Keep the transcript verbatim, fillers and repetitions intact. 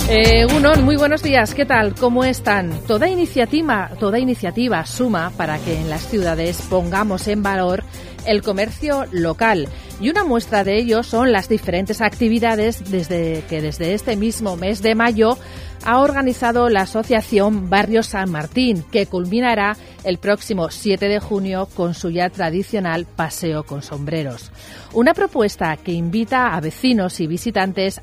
Eh, Unón, muy buenos días. ¿Qué tal? ¿Cómo están? Toda iniciativa, toda iniciativa suma para que en las ciudades pongamos en valor el comercio local. Y una muestra de ello son las diferentes actividades desde que desde este mismo mes de mayo ha organizado la Asociación Barrio San Martín, que culminará el próximo siete de junio con su ya tradicional paseo con sombreros. Una propuesta que invita a vecinos y visitantes